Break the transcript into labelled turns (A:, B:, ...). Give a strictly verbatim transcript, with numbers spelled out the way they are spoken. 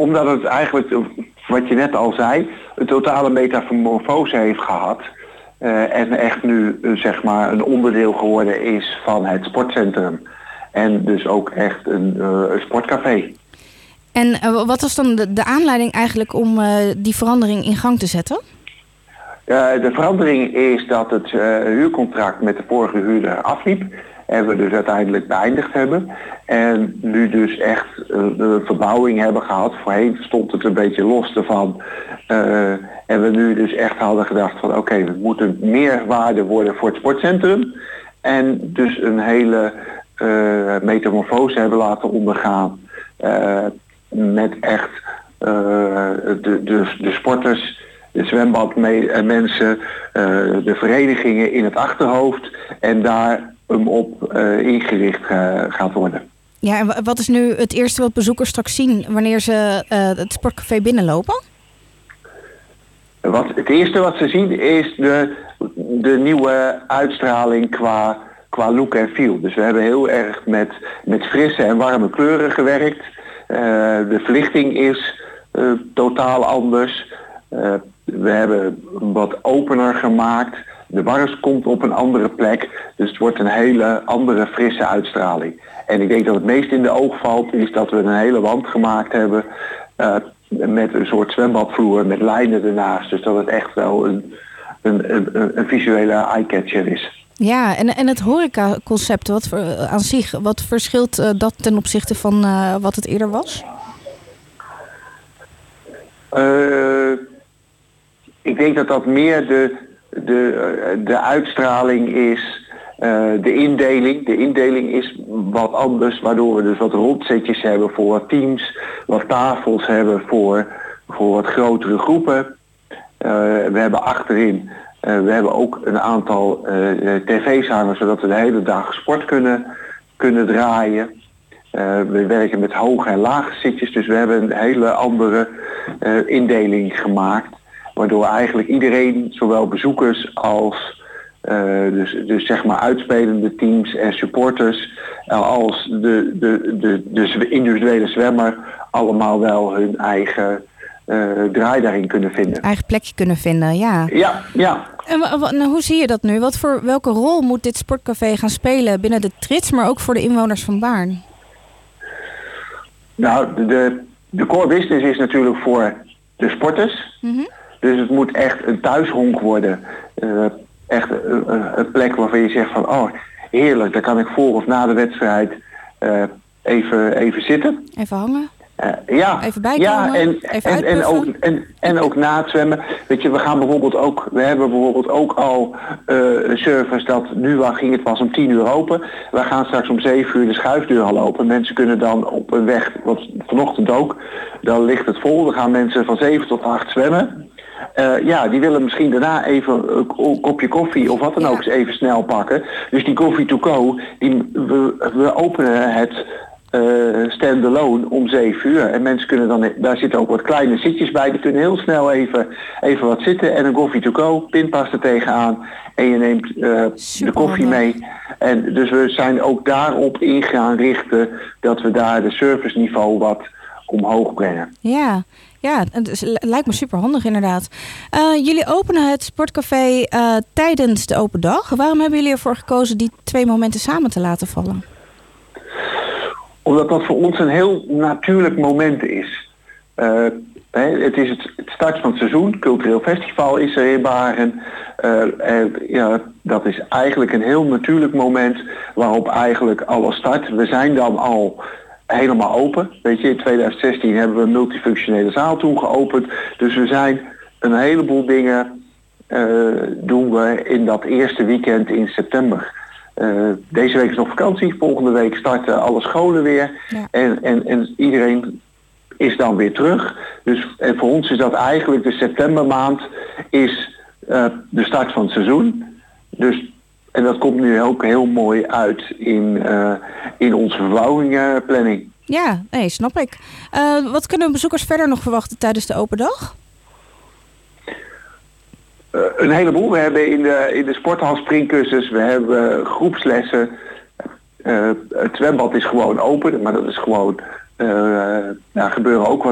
A: omdat het eigenlijk, wat je net al zei, een totale metamorfose heeft gehad. Uh, en echt nu uh, zeg maar een onderdeel geworden is van het sportcentrum. En dus ook echt een, uh, een sportcafé.
B: En uh, wat was dan de, de aanleiding eigenlijk om uh, die verandering in gang te zetten?
A: Uh, de verandering is dat het uh, huurcontract met de vorige huurder afliep. En we dus uiteindelijk beëindigd hebben. En nu dus echt uh, de verbouwing hebben gehad. Voorheen stond het een beetje los ervan. Uh, en we nu dus echt hadden gedacht van oké, okay, we moeten meer waarde worden voor het sportcentrum. En dus een hele uh, metamorfose hebben laten ondergaan. Uh, met echt uh, de, de, de sporters, de zwembadmensen, uh, de verenigingen in het achterhoofd. En daar hem op uh, ingericht uh, gaat worden.
B: Ja, en wat is nu het eerste wat bezoekers straks zien wanneer ze uh, het sportcafé binnenlopen?
A: Wat, het eerste wat ze zien is de, de nieuwe uitstraling qua, qua look en feel. Dus we hebben heel erg met, met frisse en warme kleuren gewerkt. Uh, de verlichting is uh, totaal anders. Uh, we hebben wat opener gemaakt. De bars komt op een andere plek. Dus het wordt een hele andere frisse uitstraling. En ik denk dat het meest in de oog valt is dat we een hele wand gemaakt hebben. Uh, met een soort zwembadvloer met lijnen ernaast. Dus dat het echt wel een, een, een, een visuele eye-catcher is.
B: Ja, en, en het horecaconcept wat voor, aan zich, wat verschilt uh, dat ten opzichte van uh, wat het eerder was?
A: Uh, ik denk dat dat meer de, de, de uitstraling is, uh, de indeling. De indeling is wat anders, waardoor we dus wat rondzetjes hebben voor wat teams, wat tafels hebben voor, voor wat grotere groepen. Uh, we hebben achterin, uh, we hebben ook een aantal uh, tv's hangen, zodat we de hele dag sport kunnen, kunnen draaien. Uh, we werken met hoge en lage zitjes, dus we hebben een hele andere uh, indeling gemaakt. Waardoor eigenlijk iedereen, zowel bezoekers als uh, dus, dus zeg maar uitspelende teams en supporters, uh, als de, de, de, de individuele zwemmer, allemaal wel hun eigen uh, draai daarin kunnen vinden.
B: Eigen plekje kunnen vinden, ja.
A: Ja, ja.
B: En w- w- nou, hoe zie je dat nu? Wat voor, welke rol moet dit sportcafé gaan spelen binnen de Trits, maar ook voor de inwoners van Baarn?
A: Nou, de, de core business is natuurlijk voor de sporters. Mm-hmm. Dus het moet echt een thuishonk worden. Uh, echt een, een, een plek waarvan je zegt van oh heerlijk, daar kan ik voor of na de wedstrijd uh, even, even zitten.
B: Even hangen.
A: Uh, ja,
B: even bijkomen.
A: Ja, en,
B: even
A: en, en, ook, en, en ook na het zwemmen. Weet je, we gaan bijvoorbeeld ook, we hebben bijvoorbeeld ook al uh, een service dat nu ging het pas om tien uur open. We gaan straks om zeven uur de schuifdeur al open. Mensen kunnen dan op een weg, wat vanochtend ook, dan ligt het vol. Dan gaan mensen van zeven tot acht zwemmen. Uh, ja, die willen misschien daarna even een kopje koffie of wat dan ook eens even snel pakken. Dus die coffee to go, die, we, we openen het uh, stand-alone om zeven uur. En mensen kunnen dan, daar zitten ook wat kleine zitjes bij, die kunnen heel snel even, even wat zitten en een coffee to go, pinpas er tegenaan en je neemt uh, de koffie mee. En dus we zijn ook daarop in gaan richten dat we daar de serviceniveau wat omhoog brengen.
B: Ja. Ja, het lijkt me super handig inderdaad. Uh, jullie openen het sportcafé uh, tijdens de open dag. Waarom hebben jullie ervoor gekozen die twee momenten samen te laten vallen?
A: Omdat dat voor ons een heel natuurlijk moment is. Uh, het is het, het start van het seizoen. Cultureel festival is er in Baarn. Uh, en, ja, dat is eigenlijk een heel natuurlijk moment waarop eigenlijk alles start. We zijn dan al helemaal open. Weet je, in twintig zestien hebben we een multifunctionele zaal toen geopend. Dus we zijn een heleboel dingen uh, doen we in dat eerste weekend in september. Uh, deze week is nog vakantie. Volgende week starten alle scholen weer. Ja. En, en, en iedereen is dan weer terug. Dus en voor ons is dat eigenlijk de septembermaand is uh, de start van het seizoen. Dus en dat komt nu ook heel mooi uit in, uh, in onze verbouwingsplanning.
B: Ja, nee, snap ik. Uh, wat kunnen bezoekers verder nog verwachten tijdens de open dag?
A: Uh, een heleboel. We hebben in de, in de sporthal springkussens, we hebben groepslessen. Uh, het zwembad is gewoon open, maar dat is gewoon, uh, nou, gebeuren ook wat